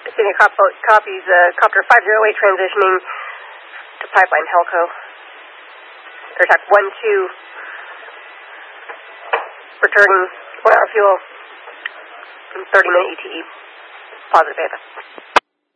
Senior copies Copter 508 transitioning to Pipeline Helco. Airtac 1-2. Returning 1 hour fuel. 30-minute ETE. Positive Beta.